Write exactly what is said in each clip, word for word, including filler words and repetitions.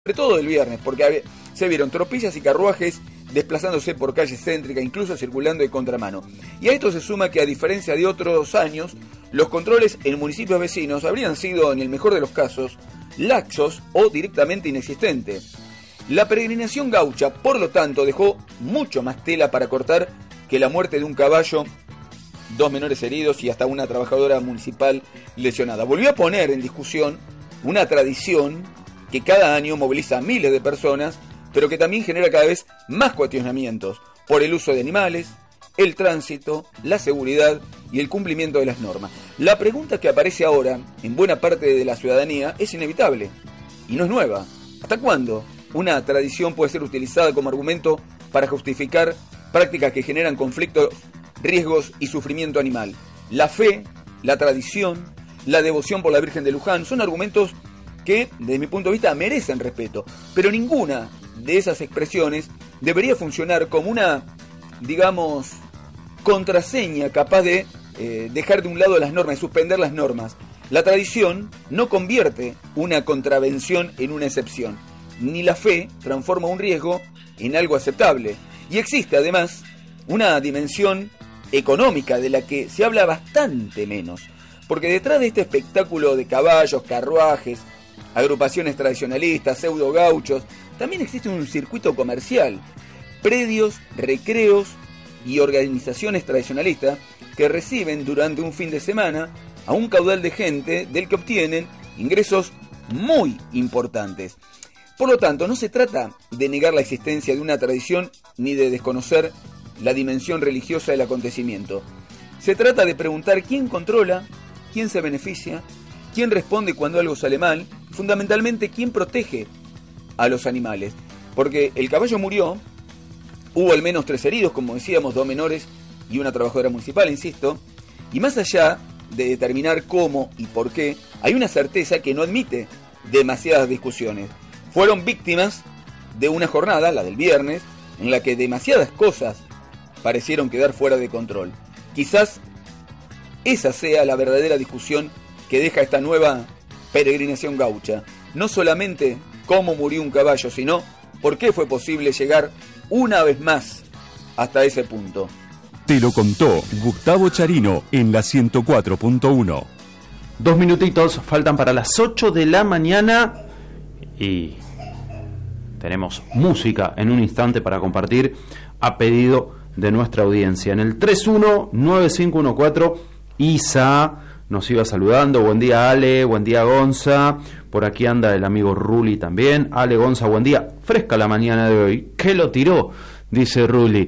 sobre todo el viernes, porque se vieron tropillas y carruajes desplazándose por calles céntricas, incluso circulando de contramano. Y a esto se suma que, a diferencia de otros años, los controles en municipios vecinos habrían sido, en el mejor de los casos, laxos o directamente inexistentes. La peregrinación gaucha, por lo tanto, dejó mucho más tela para cortar que la muerte de un caballo, dos menores heridos y hasta una trabajadora municipal lesionada. Volvió a poner en discusión una tradición que cada año moviliza a miles de personas, pero que también genera cada vez más cuestionamientos por el uso de animales, el tránsito, la seguridad y el cumplimiento de las normas. La pregunta que aparece ahora en buena parte de la ciudadanía es inevitable y no es nueva. ¿Hasta cuándo una tradición puede ser utilizada como argumento para justificar prácticas que generan conflictos, riesgos y sufrimiento animal? La fe, la tradición, la devoción por la Virgen de Luján son argumentos que, desde mi punto de vista, merecen respeto, pero ninguna de esas expresiones debería funcionar como una, digamos, contraseña capaz de eh, dejar de un lado las normas, de suspender las normas. La tradición no convierte una contravención en una excepción, ni la fe transforma un riesgo en algo aceptable. Y existe, además, una dimensión económica de la que se habla bastante menos, porque detrás de este espectáculo de caballos, carruajes, agrupaciones tradicionalistas, pseudo gauchos, también existe un circuito comercial, predios, recreos y organizaciones tradicionalistas que reciben durante un fin de semana a un caudal de gente del que obtienen ingresos muy importantes. Por lo tanto, no se trata de negar la existencia de una tradición ni de desconocer la dimensión religiosa del acontecimiento. Se trata de preguntar quién controla, quién se beneficia, quién responde cuando algo sale mal, fundamentalmente quién protege a los animales. Porque el caballo murió, hubo al menos tres heridos, como decíamos, dos menores y una trabajadora municipal, insisto, y más allá de determinar cómo y por qué, hay una certeza que no admite demasiadas discusiones. Fueron víctimas de una jornada, la del viernes, en la que demasiadas cosas parecieron quedar fuera de control. Quizás esa sea la verdadera discusión que deja esta nueva peregrinación gaucha. No solamente cómo murió un caballo, sino por qué fue posible llegar una vez más hasta ese punto. Te lo contó Gustavo Charino en la ciento cuatro punto uno. Dos minutitos faltan para las ocho de la mañana y tenemos música en un instante para compartir a pedido de nuestra audiencia. En el tres uno nueve cinco uno cuatro, Isa nos iba saludando. Buen día, Ale. Buen día, Gonza. Por aquí anda el amigo Ruli también. Ale, Gonza, buen día. Fresca la mañana de hoy. ¿Qué lo tiró? Dice Ruli.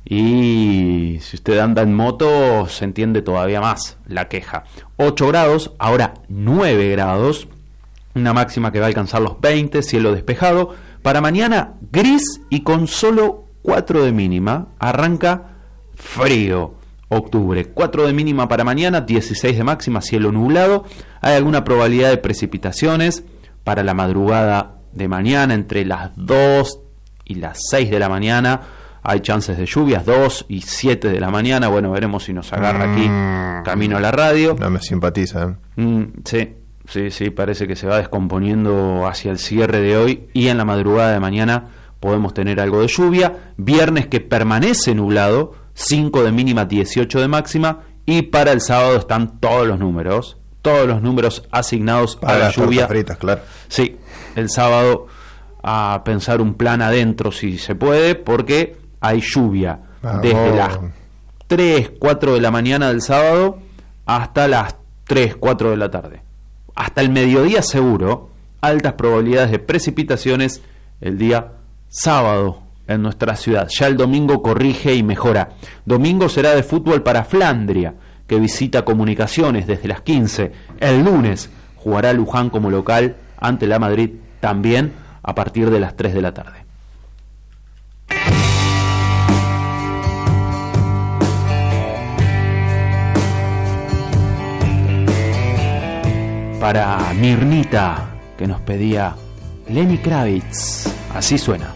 Y si usted anda en moto, se entiende todavía más la queja. ocho grados, ahora nueve grados. Una máxima que va a alcanzar los veinte, cielo despejado. Para mañana, gris y con solo cuatro de mínima. Arranca frío. Octubre, cuatro de mínima para mañana, dieciséis de máxima, cielo nublado. Hay alguna probabilidad de precipitaciones para la madrugada de mañana, entre las dos y las seis de la mañana. Hay chances de lluvias, dos y siete de la mañana. Bueno, veremos si nos agarra aquí camino a la radio. No me simpatiza. ¿eh? Mm, sí, sí, sí, parece que se va descomponiendo hacia el cierre de hoy y en la madrugada de mañana podemos tener algo de lluvia. Viernes que permanece nublado, cinco de mínima, dieciocho de máxima, y para el sábado están todos los números, todos los números asignados para a la lluvia. Fritas, claro. Sí, el sábado a pensar un plan adentro si se puede, porque hay lluvia Vamos. desde las tres, cuatro de la mañana del sábado hasta las tres, cuatro de la tarde. Hasta el mediodía seguro, altas probabilidades de precipitaciones el día sábado en nuestra ciudad. Ya el domingo corrige y mejora. Domingo será de fútbol para Flandria, que visita Comunicaciones desde las quince. El lunes jugará Luján como local ante la Madrid, también a partir de las tres de la tarde. Para Mirnita, que nos pedía Lenny Kravitz, así suena.